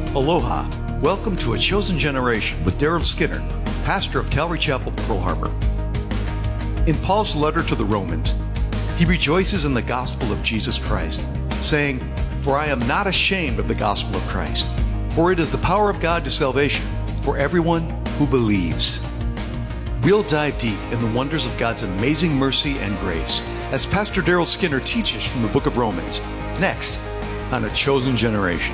Aloha. Welcome to A Chosen Generation with Daryl Skinner, pastor of Calvary Chapel, Pearl Harbor. In Paul's letter to the Romans, he rejoices in the gospel of Jesus Christ, saying, "For I am not ashamed of the gospel of Christ, for it is the power of God to salvation for everyone who believes." We'll dive deep in the wonders of God's amazing mercy and grace as Pastor Daryl Skinner teaches from the book of Romans, next on A Chosen Generation.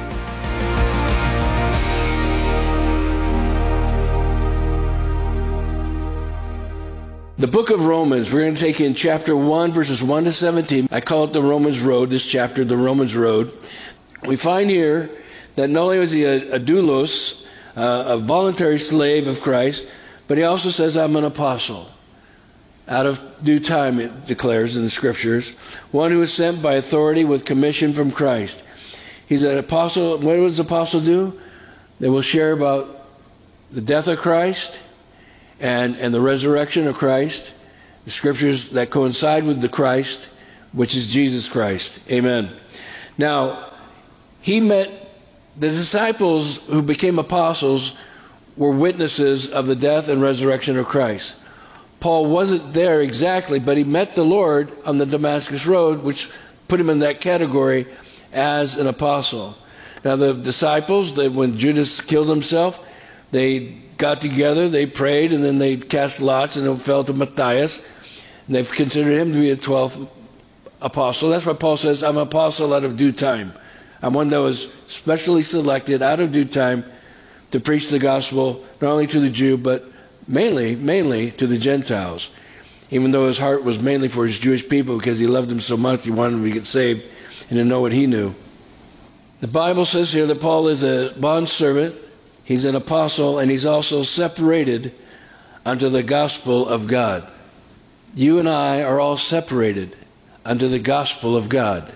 The book of Romans, we're going to take in chapter 1, verses 1 to 17. I call it the Romans Road, this chapter, the Romans Road. We find here that not only was he a doulos, a voluntary slave of Christ, but he also says, I'm an apostle. Out of due time, it declares in the scriptures, one who is sent by authority with commission from Christ. He's an apostle. What does the apostle do? They will share about the death of Christ and the resurrection of Christ, the scriptures that coincide with the Christ, which is Jesus Christ. Amen. Now, he met the disciples who became apostles were witnesses of the death and resurrection of Christ. Paul wasn't there exactly, but he met the Lord on the Damascus Road, which put him in that category as an apostle. Now, the disciples, when Judas killed himself, they got together, they prayed, and then they cast lots, and it fell to Matthias. And they've considered him to be the 12th apostle. That's why Paul says, I'm an apostle out of due time. I'm one that was specially selected out of due time to preach the gospel, not only to the Jew, but mainly to the Gentiles. Even though his heart was mainly for his Jewish people, because he loved them so much, he wanted them to get saved and to know what he knew. The Bible says here that Paul is a bondservant, he's an apostle, and he's also separated unto the gospel of God. You and I are all separated unto the gospel of God.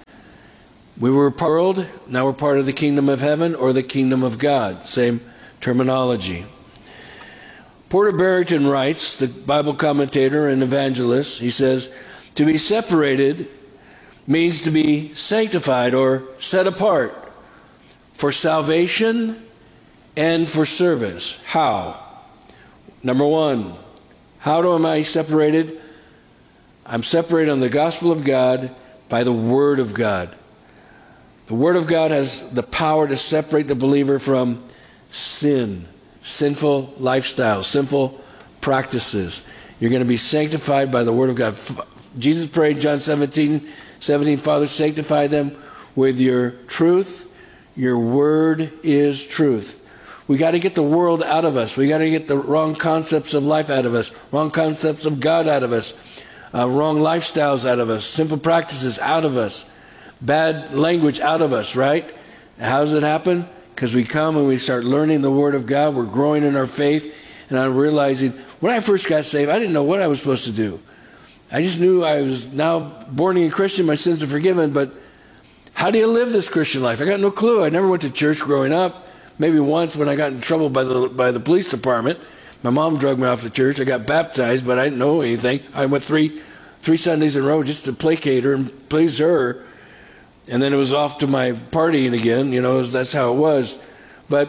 We were part of the world, now we're part of the kingdom of heaven or the kingdom of God. Same terminology. Porter Barrington writes, the Bible commentator and evangelist, he says, to be separated means to be sanctified or set apart for salvation and for service. How? Number one, how am I separated? I'm separated on the gospel of God by the Word of God. The Word of God has the power to separate the believer from sin, sinful lifestyles, sinful practices. You're going to be sanctified by the Word of God. Jesus prayed, John 17, Father, sanctify them with your truth. Your Word is truth. We got to get the world out of us. We got to get the wrong concepts of life out of us, wrong concepts of God out of us, wrong lifestyles out of us, sinful practices out of us, bad language out of us, right? How does it happen? Because we come and we start learning the Word of God. We're growing in our faith. And I'm realizing, when I first got saved, I didn't know what I was supposed to do. I just knew I was now born again Christian, my sins are forgiven, but how do you live this Christian life? I got no clue. I never went to church growing up. Maybe once when I got in trouble by the police department. My mom drugged me off to church. I got baptized, but I didn't know anything. I went three Sundays in a row just to placate her and please her. And then it was off to my partying again, that's how it was. But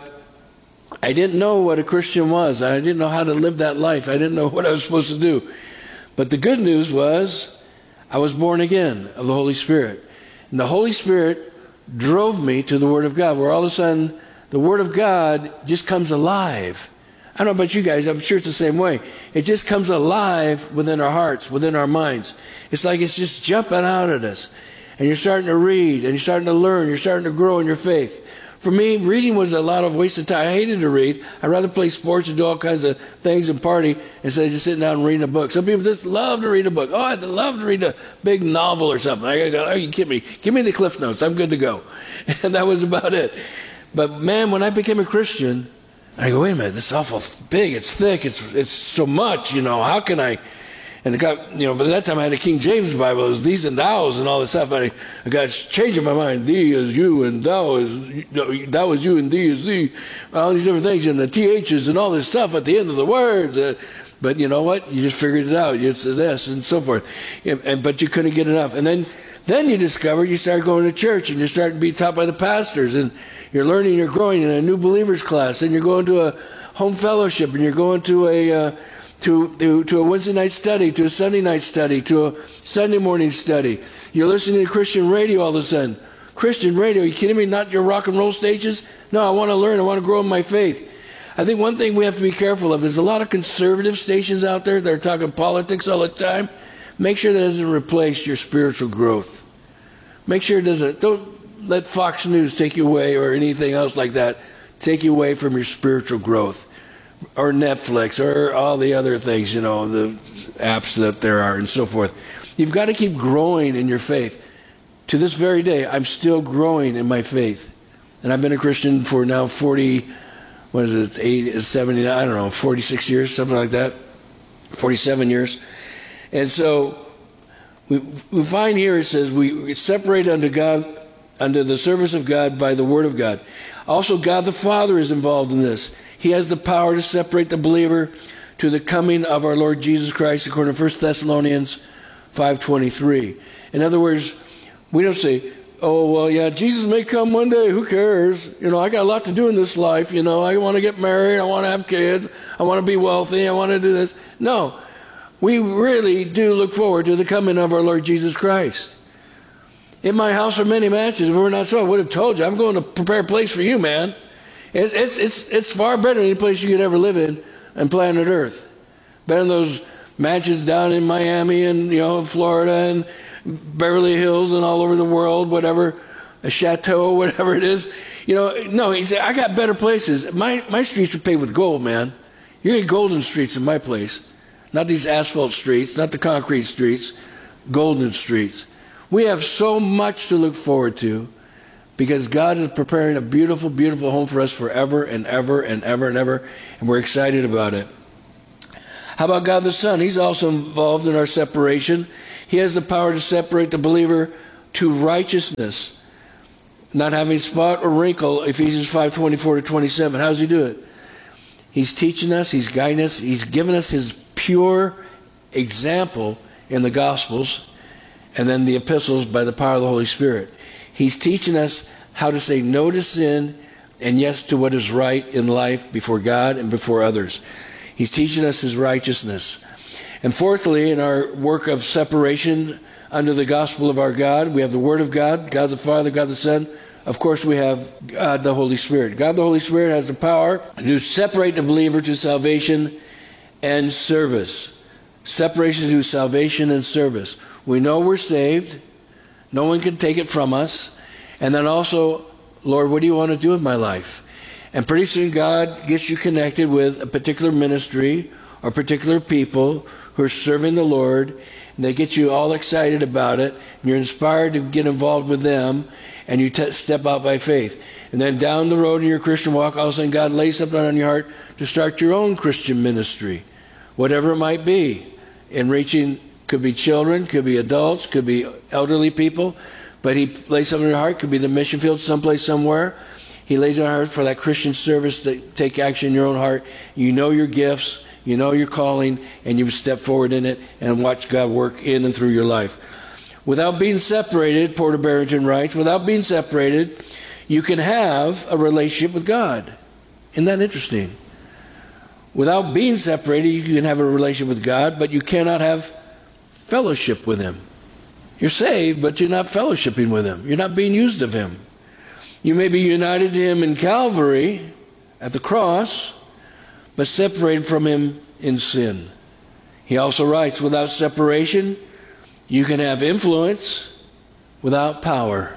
I didn't know what a Christian was. I didn't know how to live that life. I didn't know what I was supposed to do. But the good news was I was born again of the Holy Spirit. And the Holy Spirit drove me to the Word of God, where all of a sudden the Word of God just comes alive. I don't know about you guys, I'm sure it's the same way. It just comes alive within our hearts, within our minds. It's like it's just jumping out at us. And you're starting to read, and you're starting to learn, you're starting to grow in your faith. For me, reading was a lot of waste of time. I hated to read. I'd rather play sports and do all kinds of things and party instead of just sitting down and reading a book. Some people just love to read a book. Oh, I'd love to read a big novel or something. I go, oh, you kidding me? Give me the Cliff Notes. I'm good to go. And that was about it. But man, when I became a Christian, I go, wait a minute, this is awful big. It's thick. It's so much, how can I... And it got, by that time I had a King James Bible. It was these and thous and all this stuff. And I got changing my mind. Thee is you and thou is, thou is you and thee is thee. All these different things. And the THs and all this stuff at the end of the words. But you know what? You just figured it out. It's this and so forth. But you couldn't get enough. And then Then you discover you start going to church and you start to be taught by the pastors, and you're learning, you're growing in a new believers class, and you're going to a home fellowship, and you're going to a Wednesday night study, to a Sunday night study, to a Sunday morning study. You're listening to Christian radio all of a sudden. Christian radio, are you kidding me? Not your rock and roll stations? No, I want to learn. I want to grow in my faith. I think one thing we have to be careful of, there's a lot of conservative stations out there that are talking politics all the time. Make sure that doesn't replace your spiritual growth. Make sure it doesn't. Don't let Fox News take you away, or anything else like that, take you away from your spiritual growth. Or Netflix, or all the other things, the apps that there are and so forth. You've got to keep growing in your faith. To this very day, I'm still growing in my faith. And I've been a Christian for now 40, 46 years, something like that. 47 years. And so we find here it says we separate unto God, unto the service of God by the word of God. Also, God the Father is involved in this. He has the power to separate the believer to the coming of our Lord Jesus Christ, according to 1 Thessalonians 5:23. In other words, we don't say, oh, well, yeah, Jesus may come one day. Who cares? I got a lot to do in this life. I want to get married. I want to have kids. I want to be wealthy. I want to do this. No, we really do look forward to the coming of our Lord Jesus Christ. In my house are many mansions. If we're not so, I would have told you. I'm going to prepare a place for you, man. It's far better than any place you could ever live in on planet Earth. Better than those mansions down in Miami and Florida and Beverly Hills and all over the world, whatever, a chateau, whatever it is. No, he said, I got better places. My streets are paved with gold, man. You're getting golden streets in my place. Not these asphalt streets, not the concrete streets, golden streets. We have so much to look forward to, because God is preparing a beautiful, beautiful home for us forever and ever and ever and ever, and we're excited about it. How about God the Son? He's also involved in our separation. He has the power to separate the believer to righteousness, not having spot or wrinkle, Ephesians 5:24-27. How does he do it? He's teaching us, he's guiding us, he's given us his pure example in the Gospels and then the epistles by the power of the Holy Spirit. He's teaching us how to say no to sin and yes to what is right in life before God and before others. He's teaching us his righteousness. And fourthly, in our work of separation under the gospel of our God, we have the Word of God, God the Father, God the Son. Of course, we have God the Holy Spirit. God the Holy Spirit has the power to separate the believer to salvation and service. Separation to salvation and service. We know we're saved. No one can take it from us. And then also, Lord, what do you want to do with my life? And pretty soon God gets you connected with a particular ministry or particular people who are serving the Lord. And they get you all excited about it. And you're inspired to get involved with them. And you step out by faith. And then down the road in your Christian walk, all of a sudden God lays something on your heart to start your own Christian ministry. Whatever it might be. In reaching, could be children, could be adults, could be elderly people. But he lays something on your heart. Could be the mission field someplace, somewhere. He lays on your heart for that Christian service to take action in your own heart. You know your gifts, you know your calling, and you step forward in it and watch God work in and through your life. Without being separated, Porter Barrington writes, without being separated, you can have a relationship with God. Isn't that interesting? Without being separated, you can have a relationship with God, but you cannot have fellowship with him. You're saved, but you're not fellowshipping with him. You're not being used of him. You may be united to him in Calvary at the cross, but separated from him in sin. He also writes, without separation, you can have influence without power.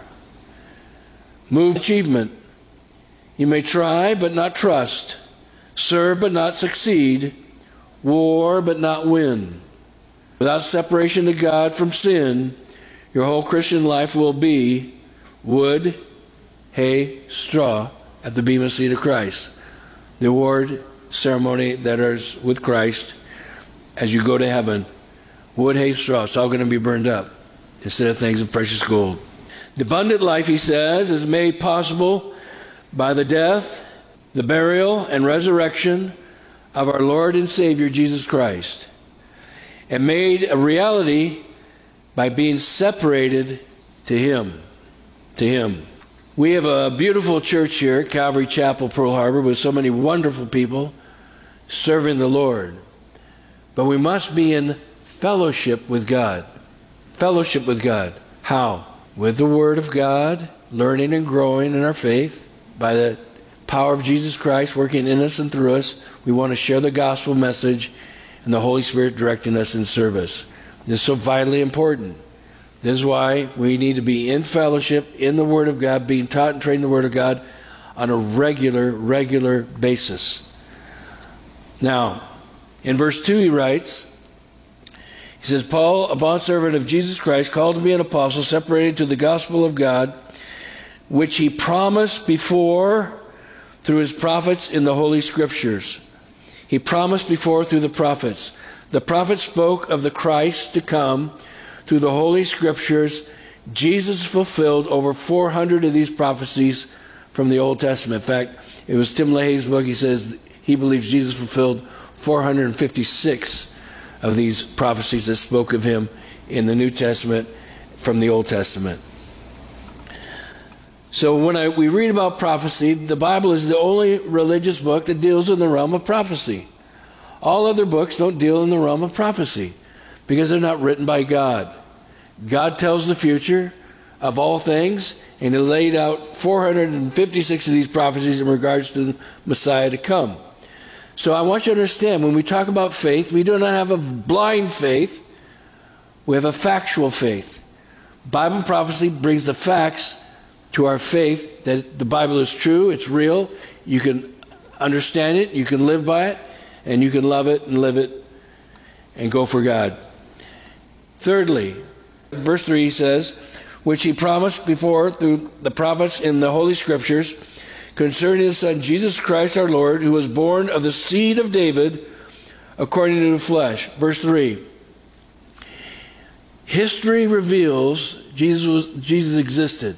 Move achievement. You may try but not trust. Serve but not succeed. War but not win. Without separation to God from sin, your whole Christian life will be wood, hay, straw at the bema seat of Christ. The award ceremony that is with Christ as you go to heaven. Wood, hay, straw, it's all going to be burned up instead of things of precious gold. The abundant life, he says, is made possible by the death, the burial, and resurrection of our Lord and Savior, Jesus Christ, and made a reality by being separated To Him. To Him. We have a beautiful church here at Calvary Chapel, Pearl Harbor, with so many wonderful people serving the Lord. But we must be in fellowship with God. Fellowship with God. How? With the Word of God, learning and growing in our faith by the power of Jesus Christ working in us and through us. We want to share the gospel message and the Holy Spirit directing us in service. This is so vitally important. This is why we need to be in fellowship in the Word of God, being taught and trained in the Word of God on a regular basis. Now, in verse 2 he writes, he says, Paul, a bondservant of Jesus Christ, called to be an apostle, separated to the gospel of God, which he promised before through his prophets in the Holy Scriptures. He promised before through the prophets. The prophets spoke of the Christ to come through the Holy Scriptures. Jesus fulfilled over 400 of these prophecies from the Old Testament. In fact, it was Tim LaHaye's book. He says he believes Jesus fulfilled 456 of these prophecies that spoke of him in the New Testament from the Old Testament. So when we read about prophecy, the Bible is the only religious book that deals in the realm of prophecy. All other books don't deal in the realm of prophecy because they're not written by God. God tells the future of all things, and he laid out 456 of these prophecies in regards to the Messiah to come. So I want you to understand, when we talk about faith, we do not have a blind faith. We have a factual faith. Bible prophecy brings the facts to our faith that the Bible is true, it's real, you can understand it, you can live by it, and you can love it and live it and go for God. Thirdly, verse 3 he says, which he promised before through the prophets in the Holy Scriptures, concerning his Son Jesus Christ our Lord, who was born of the seed of David according to the flesh. Verse 3. History reveals Jesus existed.